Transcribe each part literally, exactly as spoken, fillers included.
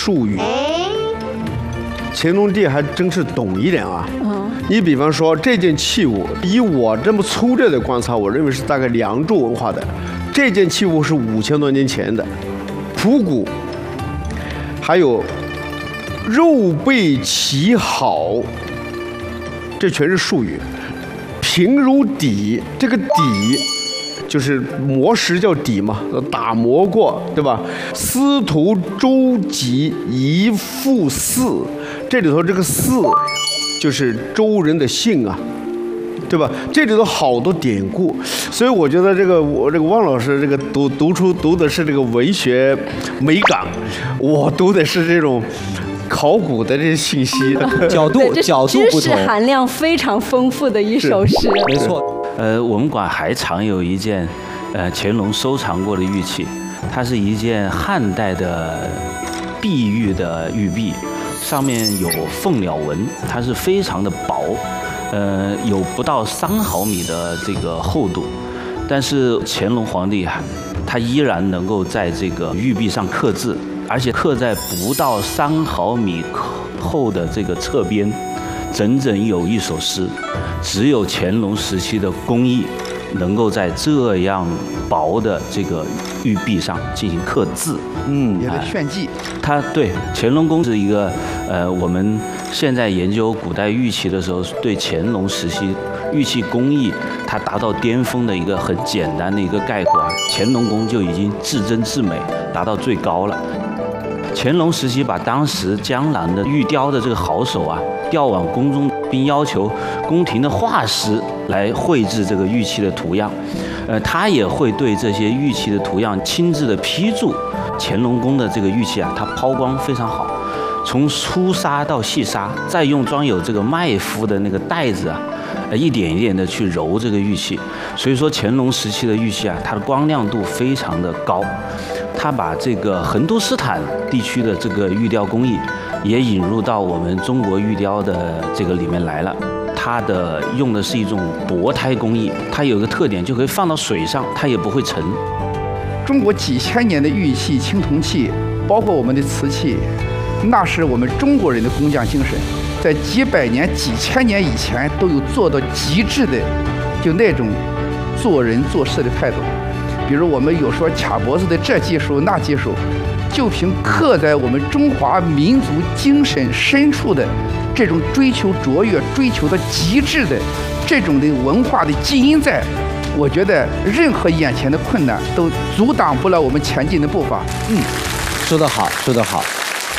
术语。乾隆帝还真是懂一点啊。嗯，你比方说这件器物，以我这么粗略的观察，我认为是大概凉州文化的。这件器物是五千多年前的，朴骨，还有肉背其好，这全是术语。平如底，这个底就是磨石叫底嘛，打磨过，对吧？司徒周集一父嗣，这里头这个嗣就是周人的姓啊，对吧？这里头好多典故，所以我觉得这个我这个汪老师这个读读出读的是这个文学美感，我读的是这种考古的这些信息， 角度角度不同， 知识含量非常丰富的一首诗。 没错。 呃，我们馆还藏有一件，呃，乾隆收藏过的玉器，它是一件汉代的碧玉的玉璧，上面有凤鸟纹，它是非常的薄，呃，有不到三毫米的这个厚度，但是乾隆皇帝啊，他依然能够在这个玉璧上刻字。而且刻在不到三毫米厚的这个侧边，整整有一首诗。只有乾隆时期的工艺，能够在这样薄的这个玉璧上进行刻字。 嗯，也得炫技。 它对乾隆宫是一个呃，我们现在研究古代玉器的时候，对乾隆时期玉器工艺它达到巅峰的一个很简单的一个概括。乾隆宫就已经至真至美，达到最高了。乾隆时期把当时江南的玉雕的这个好手啊调往宫中，并要求宫廷的画师来绘制这个玉器的图样。呃，他也会对这些玉器的图样亲自的批注。乾隆宫的这个玉器啊，它抛光非常好，从粗砂到细砂，再用装有这个麦麸的那个袋子啊，呃，一点一点的去揉这个玉器。所以说乾隆时期的玉器啊，它的光亮度非常的高。他把这个横都斯坦地区的这个玉雕工艺也引入到我们中国玉雕的这个里面来了。它的用的是一种薄胎工艺，它有个特点，就可以放到水上，它也不会沉。 中国几千年的玉器、青铜器，包括我们的瓷器，那是我们中国人的工匠精神，在几百年、几千年以前都有做到极致的，就那种做人做事的态度。比如我们有说卡脖子的这技术那技术，就凭刻在我们中华民族精神深处的这种追求卓越、追求的极致的这种的文化的基因在，我觉得任何眼前的困难都阻挡不了我们前进的步伐。 嗯，说得好，说得好。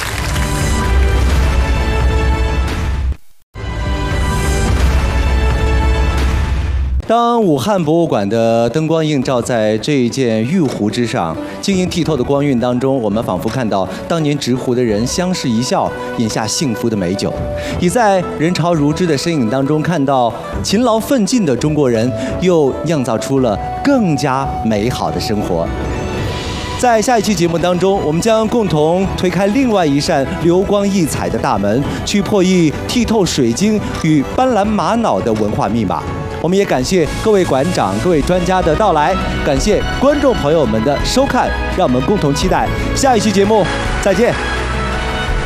当武汉博物馆的灯光映照在这一件玉壶之上，晶莹剔透的光晕当中，我们仿佛看到当年执壶的人相视一笑，饮下幸福的美酒；也在人潮如织的身影当中，看到勤劳奋进的中国人，又酿造出了更加美好的生活。在下一期节目当中，我们将共同推开另外一扇流光溢彩的大门，去破译剔透水晶与斑斓玛瑙的文化密码。我们也感谢各位馆长、各位专家的到来，感谢观众朋友们的收看，让我们共同期待下一期节目，再见。